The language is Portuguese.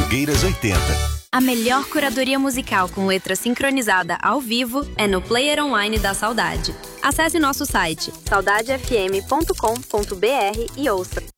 Portugueiras 80. A melhor curadoria musical com letra sincronizada ao vivo é no Player Online da Saudade. Acesse nosso site saudadefm.com.br e ouça.